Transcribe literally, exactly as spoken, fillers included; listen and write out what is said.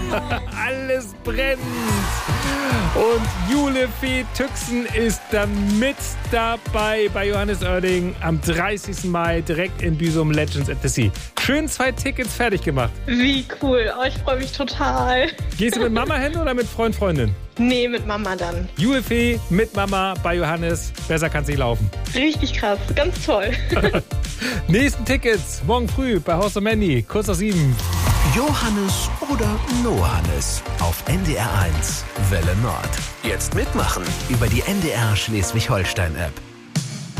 Alles brennt. Und Jule Fee Tüxen ist dann mit dabei bei Johannes Oerding am dreißigsten Mai direkt in Büsum Legends at the Sea. Schön zwei Tickets fertig gemacht. Wie cool. Oh, ich freue mich total. Gehst du mit Mama hin oder mit Freund, Freundin? Nee, mit Mama dann. Jule Fee mit Mama bei Johannes. Besser kann's nicht laufen. Richtig krass. Ganz toll. Nächsten Tickets morgen früh bei Haus und Mandy. Kurz nach sieben. Johannes oder Nohannes auf N D R eins Welle Nord. Jetzt mitmachen über die N D R Schleswig-Holstein-App.